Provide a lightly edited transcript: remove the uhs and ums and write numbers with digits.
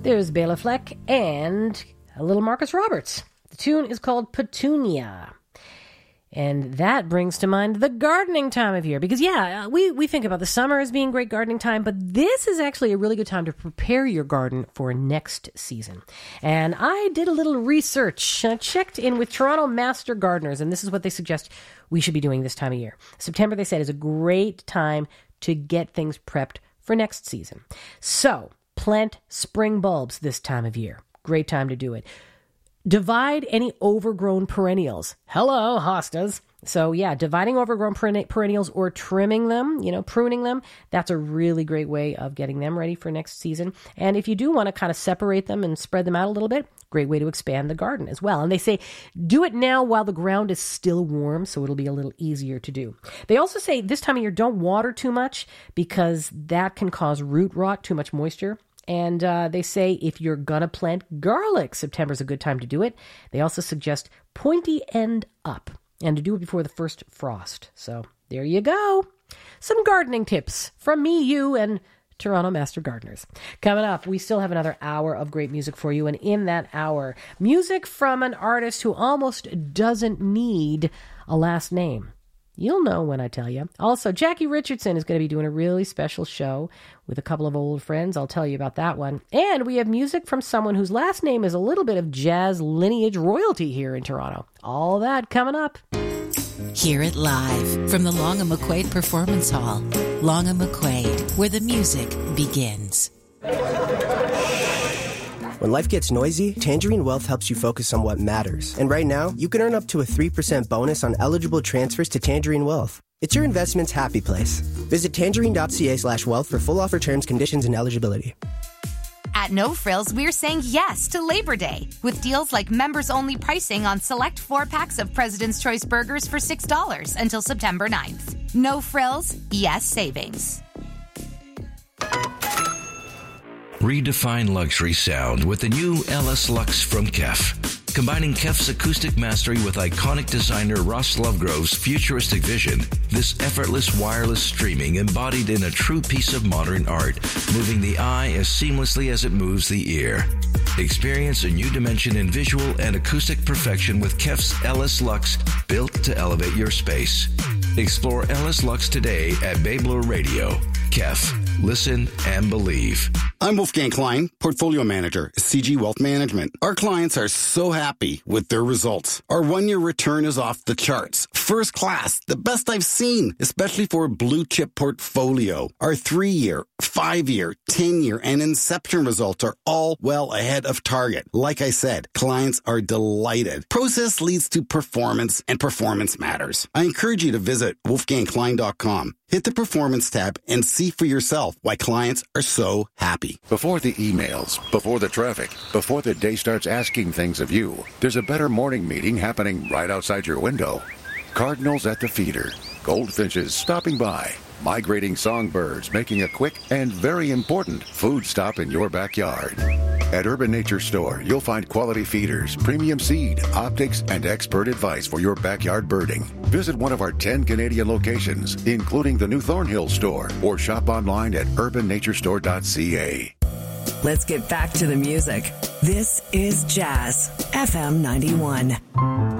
There's Bela Fleck and a little Marcus Roberts. The tune is called Petunia. And that brings to mind the gardening time of year. Because, we think about the summer as being great gardening time, but this is actually a really good time to prepare your garden for next season. And I did a little research. I checked in with Toronto Master Gardeners, and this is what they suggest we should be doing this time of year. September, they said, is a great time to get things prepped for next season. So, plant spring bulbs this time of year. Great time to do it. Divide any overgrown perennials. Hello, hostas. So dividing overgrown perennials or trimming them, pruning them, that's a really great way of getting them ready for next season. And if you do want to kind of separate them and spread them out a little bit, great way to expand the garden as well. And they say do it now while the ground is still warm, so it'll be a little easier to do. They also say this time of year, don't water too much because that can cause root rot, too much moisture. And they say if you're going to plant garlic, September's a good time to do it. They also suggest pointy end up and to do it before the first frost. So there you go. Some gardening tips from me, you, and Toronto Master Gardeners. Coming up, we still have another hour of great music for you. And in that hour, music from an artist who almost doesn't need a last name. You'll know when I tell you. Also, Jackie Richardson is going to be doing a really special show with a couple of old friends. I'll tell you about that one. And we have music from someone whose last name is a little bit of jazz lineage royalty here in Toronto. All that coming up. Hear it live from the Long & McQuaid Performance Hall. Long & McQuaid, where the music begins. When life gets noisy, Tangerine Wealth helps you focus on what matters. And right now, you can earn up to a 3% bonus on eligible transfers to Tangerine Wealth. It's your investment's happy place. Visit tangerine.ca/wealth for full offer terms, conditions, and eligibility. At No Frills, we're saying yes to Labor Day with deals like members-only pricing on select 4-packs of President's Choice burgers for $6 until September 9th. No Frills, yes savings. Redefine luxury sound with the new LS Lux from KEF. Combining KEF's acoustic mastery with iconic designer Ross Lovegrove's futuristic vision, this effortless wireless streaming embodied in a true piece of modern art, moving the eye as seamlessly as it moves the ear. Experience a new dimension in visual and acoustic perfection with KEF's LS Lux, built to elevate your space. Explore LS Lux today at Babler Radio. KEF. Listen and believe. I'm Wolfgang Klein, Portfolio Manager, CG Wealth Management. Our clients are so happy with their results. Our 1-year return is off the charts. First class, the best I've seen, especially for a blue chip portfolio. Our 3-year, 5-year, 10-year, and Inception results are all well ahead of target. Like I said, clients are delighted. Process leads to performance, and performance matters. I encourage you to visit wolfgangklein.com. Hit the Performance tab and see for yourself why clients are so happy. Before the emails, before the traffic, before the day starts asking things of you, there's a better morning meeting happening right outside your window. Cardinals at the feeder, goldfinches stopping by, migrating songbirds making a quick and very important food stop in your backyard. At Urban Nature Store, you'll find quality feeders, premium seed, optics, and expert advice for your backyard birding. Visit one of our 10 Canadian locations, including the new Thornhill store, or shop online at urbannaturestore.ca. Let's get back to the music. This is Jazz FM 91.